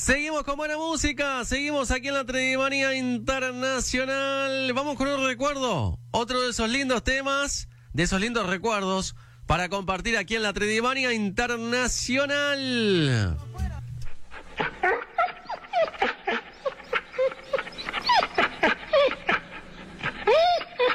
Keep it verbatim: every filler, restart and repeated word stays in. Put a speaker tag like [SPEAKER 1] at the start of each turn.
[SPEAKER 1] Seguimos con buena música, seguimos aquí en la Trevimanía Internacional. Vamos con un recuerdo, otro de esos lindos temas, de esos lindos recuerdos para compartir aquí en la Trevimanía Internacional.